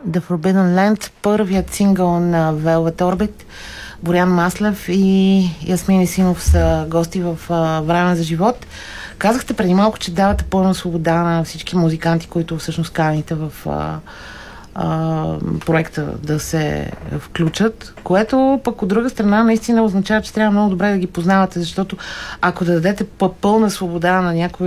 The Forbidden Land, първият сингъл на Velvet Orbit. Борян Маслев и Ясмин Исимов са гости в Време за живот. Казахте преди малко, че давате пълна свобода на всички музиканти, които всъщност каните в проекта да се включат, което пък от друга страна наистина означава, че трябва много добре да ги познавате, защото ако да дадете пълна свобода на някой